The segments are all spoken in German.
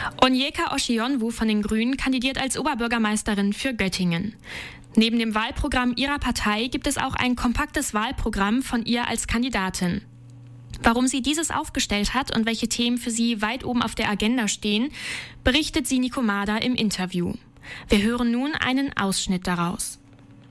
Onyeka Oshionwu von den Grünen kandidiert als Oberbürgermeisterin für Göttingen. Neben dem Wahlprogramm ihrer Partei gibt es auch ein kompaktes Wahlprogramm von ihr als Kandidatin. Warum sie dieses aufgestellt hat und welche Themen für sie weit oben auf der Agenda stehen, berichtet Sini Komada im Interview. Wir hören nun einen Ausschnitt daraus.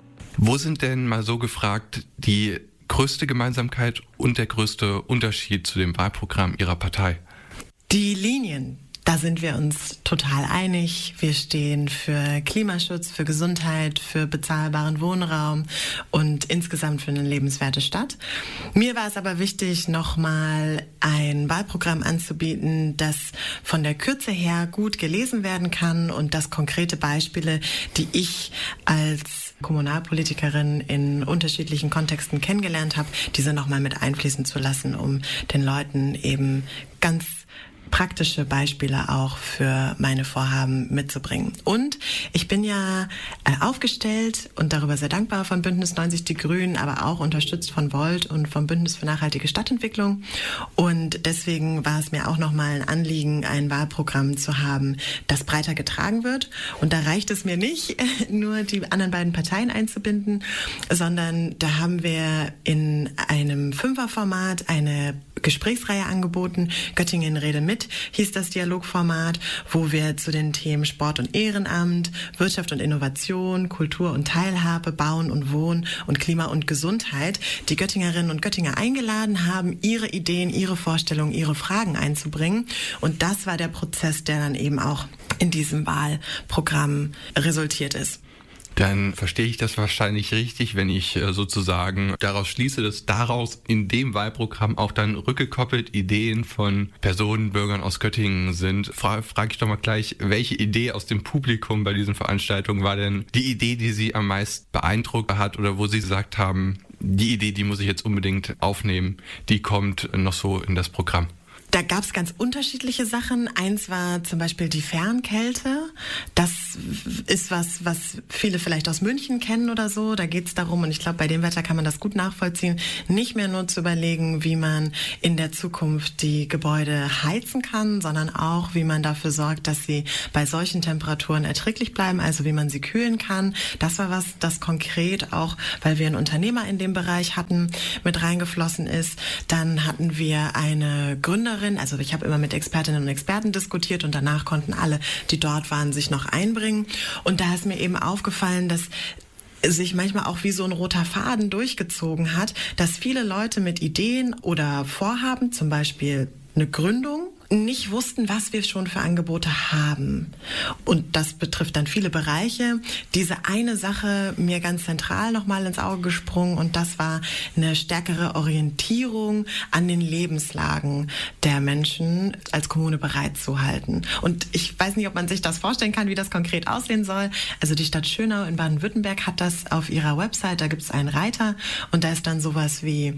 Wo sind denn, mal so gefragt, die größte Gemeinsamkeit und der größte Unterschied zu dem Wahlprogramm Ihrer Partei? Die Linien. Da sind wir uns total einig. Wir stehen für Klimaschutz, für Gesundheit, für bezahlbaren Wohnraum und insgesamt für eine lebenswerte Stadt. Mir war es aber wichtig, nochmal ein Wahlprogramm anzubieten, das von der Kürze her gut gelesen werden kann und das konkrete Beispiele, die ich als Kommunalpolitikerin in unterschiedlichen Kontexten kennengelernt habe, diese nochmal mit einfließen zu lassen, um den Leuten eben ganz praktische Beispiele auch für meine Vorhaben mitzubringen. Und ich bin ja aufgestellt und darüber sehr dankbar von Bündnis 90 Die Grünen, aber auch unterstützt von Volt und vom Bündnis für nachhaltige Stadtentwicklung. Und deswegen war es mir auch nochmal ein Anliegen, ein Wahlprogramm zu haben, das breiter getragen wird. Und da reicht es mir nicht, nur die anderen beiden Parteien einzubinden, sondern da haben wir in einem 5er-Format eine Gesprächsreihe angeboten. Göttingen Rede mit hieß das Dialogformat, wo wir zu den Themen Sport und Ehrenamt, Wirtschaft und Innovation, Kultur und Teilhabe, Bauen und Wohnen und Klima und Gesundheit die Göttingerinnen und Göttinger eingeladen haben, ihre Ideen, ihre Vorstellungen, ihre Fragen einzubringen. Und das war der Prozess, der dann eben auch in diesem Wahlprogramm resultiert ist. Dann verstehe ich das wahrscheinlich richtig, wenn ich sozusagen daraus schließe, dass daraus in dem Wahlprogramm auch dann rückgekoppelt Ideen von Personen, Bürgern aus Göttingen sind. Frage ich doch mal gleich, welche Idee aus dem Publikum bei diesen Veranstaltungen war denn die Idee, die Sie am meisten beeindruckt hat oder wo Sie gesagt haben, die Idee, die muss ich jetzt unbedingt aufnehmen, die kommt noch so in das Programm? Da gab es ganz unterschiedliche Sachen. Eins war zum Beispiel die Fernkälte. Das ist was viele vielleicht aus München kennen oder so. Da geht es darum, und ich glaube, bei dem Wetter kann man das gut nachvollziehen, nicht mehr nur zu überlegen, wie man in der Zukunft die Gebäude heizen kann, sondern auch, wie man dafür sorgt, dass sie bei solchen Temperaturen erträglich bleiben, also wie man sie kühlen kann. Das war was, das konkret auch, weil wir einen Unternehmer in dem Bereich hatten, mit reingeflossen ist. Dann hatten wir eine Gründerin, also ich habe immer mit Expertinnen und Experten diskutiert und danach konnten alle, die dort waren, sich noch einbringen. Und da ist mir eben aufgefallen, dass sich manchmal auch wie so ein roter Faden durchgezogen hat, dass viele Leute mit Ideen oder Vorhaben, zum Beispiel eine Gründung, nicht wussten, was wir schon für Angebote haben. Und das betrifft dann viele Bereiche. Diese eine Sache mir ganz zentral nochmal ins Auge gesprungen und das war eine stärkere Orientierung an den Lebenslagen der Menschen als Kommune bereitzuhalten. Und ich weiß nicht, ob man sich das vorstellen kann, wie das konkret aussehen soll. Also die Stadt Schönau in Baden-Württemberg hat das auf ihrer Website, da gibt es einen Reiter und da ist dann sowas wie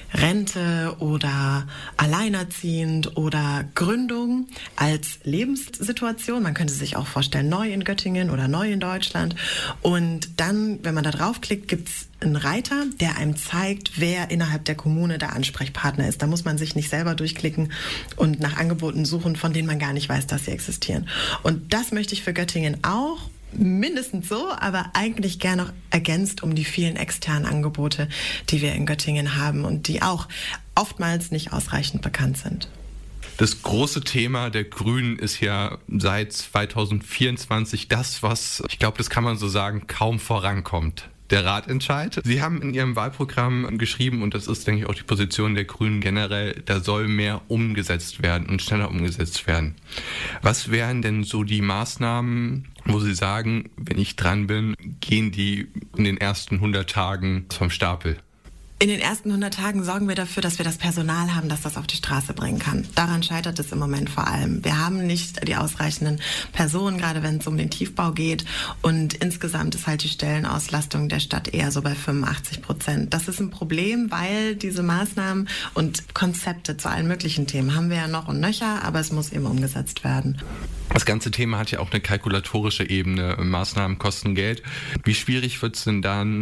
Rente oder alleinerziehend oder Gründung als Lebenssituation. Man könnte sich auch vorstellen, neu in Göttingen oder neu in Deutschland. Und dann, wenn man da draufklickt, gibt's einen Reiter, der einem zeigt, wer innerhalb der Kommune der Ansprechpartner ist. Da muss man sich nicht selber durchklicken und nach Angeboten suchen, von denen man gar nicht weiß, dass sie existieren. Und das möchte ich für Göttingen auch. Mindestens so, aber eigentlich gern noch ergänzt um die vielen externen Angebote, die wir in Göttingen haben und die auch oftmals nicht ausreichend bekannt sind. Das große Thema der Grünen ist ja seit 2024 das, was, ich glaube, das kann man so sagen, kaum vorankommt. Der Ratentscheid. Sie haben in Ihrem Wahlprogramm geschrieben, und das ist, denke ich, auch die Position der Grünen generell, da soll mehr umgesetzt werden und schneller umgesetzt werden. Was wären denn so die Maßnahmen, wo Sie sagen, wenn ich dran bin, gehen die in den ersten 100 Tagen vom Stapel? In den ersten 100 Tagen sorgen wir dafür, dass wir das Personal haben, das das auf die Straße bringen kann. Daran scheitert es im Moment vor allem. Wir haben nicht die ausreichenden Personen, gerade wenn es um den Tiefbau geht. Und insgesamt ist halt die Stellenauslastung der Stadt eher so bei 85%. Das ist ein Problem, weil diese Maßnahmen und Konzepte zu allen möglichen Themen haben wir ja noch und nöcher, aber es muss eben umgesetzt werden. Das ganze Thema hat ja auch eine kalkulatorische Ebene. Maßnahmen kosten Geld. Wie schwierig wird es denn dann,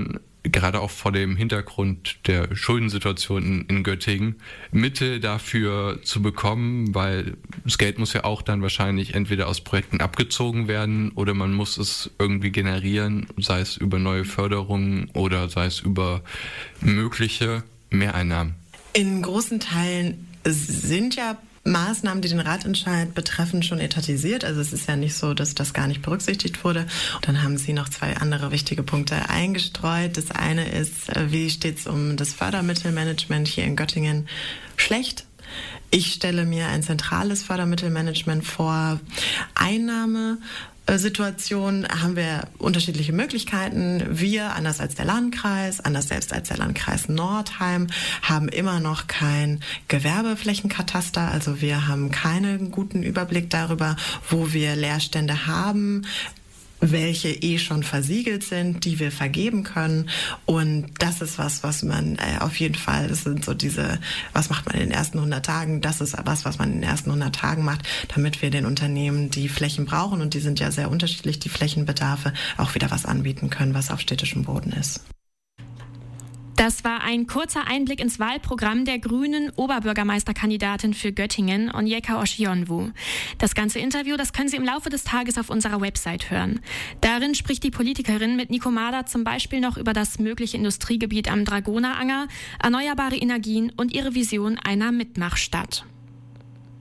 gerade auch vor dem Hintergrund der Schuldensituation in Göttingen, Mittel dafür zu bekommen, weil das Geld muss ja auch dann wahrscheinlich entweder aus Projekten abgezogen werden oder man muss es irgendwie generieren, sei es über neue Förderungen oder sei es über mögliche Mehreinnahmen. In großen Teilen sind ja Maßnahmen, die den Ratentscheid betreffen, schon etatisiert. Also es ist ja nicht so, dass das gar nicht berücksichtigt wurde. Und dann haben Sie noch 2 andere wichtige Punkte eingestreut. Das eine ist, wie steht es um das Fördermittelmanagement hier in Göttingen? Schlecht. Ich stelle mir ein zentrales Fördermittelmanagement vor. Einnahmesituation haben wir unterschiedliche Möglichkeiten. Wir, anders als der Landkreis, anders selbst als der Landkreis Nordheim, haben immer noch kein Gewerbeflächenkataster. Also wir haben keinen guten Überblick darüber, wo wir Leerstände haben, welche schon versiegelt sind, die wir vergeben können. Und das ist was man auf jeden Fall, das sind so diese, was macht man in den ersten 100 Tagen, das ist was man in den ersten 100 Tagen macht, damit wir den Unternehmen, die Flächen brauchen, und die sind ja sehr unterschiedlich, die Flächenbedarfe, auch wieder was anbieten können, was auf städtischem Boden ist. Das war ein kurzer Einblick ins Wahlprogramm der grünen Oberbürgermeisterkandidatin für Göttingen, Onyeka Oshionwu. Das ganze Interview, das können Sie im Laufe des Tages auf unserer Website hören. Darin spricht die Politikerin mit Nico Mader zum Beispiel noch über das mögliche Industriegebiet am Dragoneranger, erneuerbare Energien und ihre Vision einer Mitmachstadt.